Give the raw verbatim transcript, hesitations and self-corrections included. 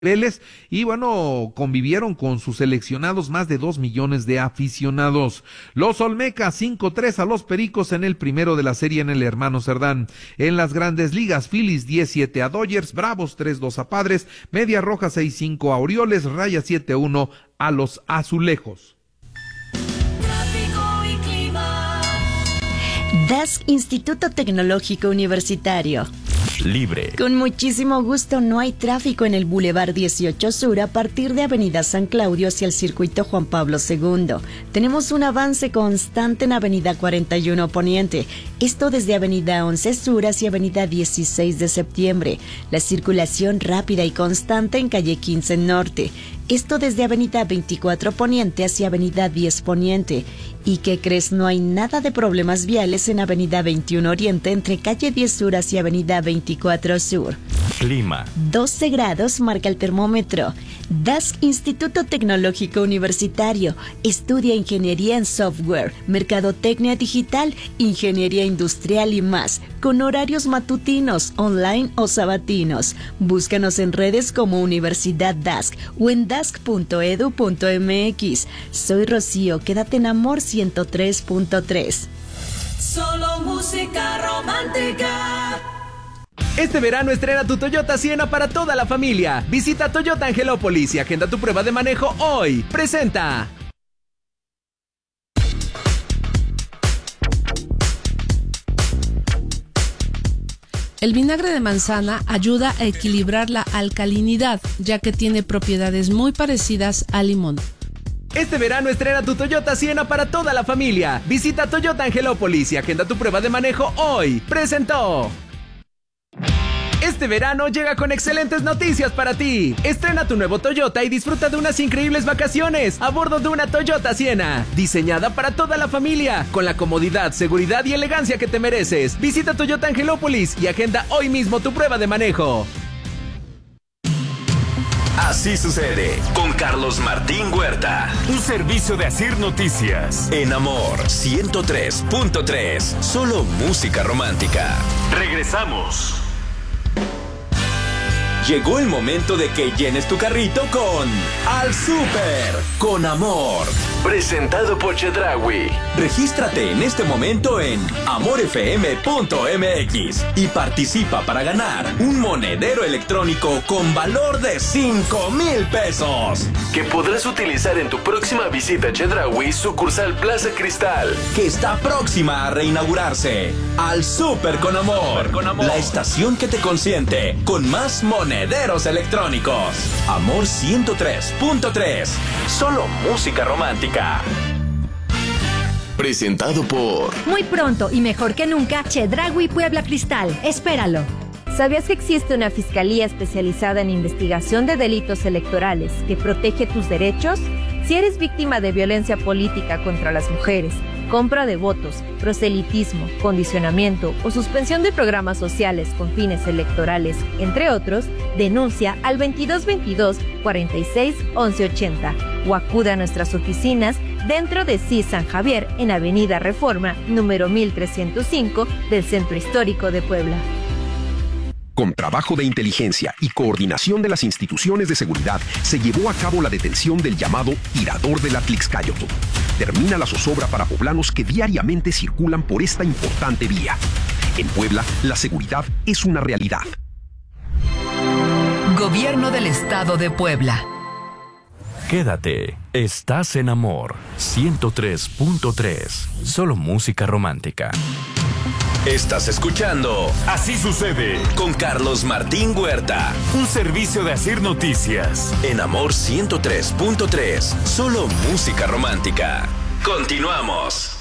y bueno, convivieron con sus seleccionados más de dos millones de aficionados. Los Olmecas cinco tres a los Pericos en el primero de la serie en el Hermano Cerdán. En las Grandes Ligas, Phillies diez siete a Dodgers, Bravos tres dos a Padres, Media Roja seis cinco a Orioles, Rayas siete uno a los Azulejos. D A S C Instituto Tecnológico Universitario. Libre. Con muchísimo gusto, no hay tráfico en el Boulevard dieciocho Sur a partir de Avenida San Claudio hacia el Circuito Juan Pablo segundo. Tenemos un avance constante en Avenida cuarenta y uno Poniente, esto desde Avenida once Sur hacia Avenida dieciséis de septiembre. La circulación rápida y constante en Calle quince Norte, esto desde Avenida veinticuatro Poniente hacia Avenida diez Poniente. ¿Y qué crees? No hay nada de problemas viales en Avenida veintiuno Oriente entre Calle diez Sur hacia Avenida veinticuatro Sur. Clima. doce grados marca el termómetro. D A S C Instituto Tecnológico Universitario. Estudia Ingeniería en Software, Mercadotecnia Digital, Ingeniería Industrial y más, con horarios matutinos, online o sabatinos. Búscanos en redes como Universidad D A S C o en dask punto edu punto mx. Soy Rocío, quédate en Amor ciento tres punto tres. Solo música romántica. Este verano estrena tu Toyota Siena para toda la familia. Visita Toyota Angelópolis y agenda tu prueba de manejo hoy. Presenta. El vinagre de manzana ayuda a equilibrar la alcalinidad, ya que tiene propiedades muy parecidas al limón. Este verano estrena tu Toyota Siena para toda la familia. Visita Toyota Angelópolis y agenda tu prueba de manejo hoy. Presentó. Este verano llega con excelentes noticias para ti. Estrena tu nuevo Toyota y disfruta de unas increíbles vacaciones a bordo de una Toyota Siena, diseñada para toda la familia, con la comodidad, seguridad y elegancia que te mereces. Visita Toyota Angelópolis y agenda hoy mismo tu prueba de manejo. Así sucede con Carlos Martín Huerta. Un servicio de Asir Noticias. En Amor ciento tres punto tres. Solo música romántica. Regresamos. Llegó el momento de que llenes tu carrito con Al Súper con Amor. Presentado por Chedraui. Regístrate en este momento en amor f m punto m x y participa para ganar un monedero electrónico con valor de cinco mil pesos, que podrás utilizar en tu próxima visita a Chedraui, sucursal Plaza Cristal, que está próxima a reinaugurarse. Al Súper con Amor. con Amor, la estación que te consiente con más monederos electrónicos. Amor ciento tres punto tres. Solo música romántica. Presentado por... Muy pronto y mejor que nunca, Chedraui Puebla Cristal. Espéralo. ¿Sabías que existe una fiscalía especializada en investigación de delitos electorales que protege tus derechos? Si eres víctima de violencia política contra las mujeres, compra de votos, proselitismo, condicionamiento o suspensión de programas sociales con fines electorales, entre otros, denuncia al veintidós veintidós, cuarenta y seis, once ochenta o acude a nuestras oficinas dentro de C I S San Javier en Avenida Reforma, número mil trescientos cinco del Centro Histórico de Puebla. Con trabajo de inteligencia y coordinación de las instituciones de seguridad, se llevó a cabo la detención del llamado tirador de la Tlixcáyotl. Termina la zozobra para poblanos que diariamente circulan por esta importante vía. En Puebla, la seguridad es una realidad. Gobierno del Estado de Puebla. Quédate, estás en Amor ciento tres punto tres. Solo música romántica. Estás escuchando Así Sucede con Carlos Martín Huerta. Un servicio de Asir Noticias. En Amor ciento tres punto tres. Solo música romántica. Continuamos.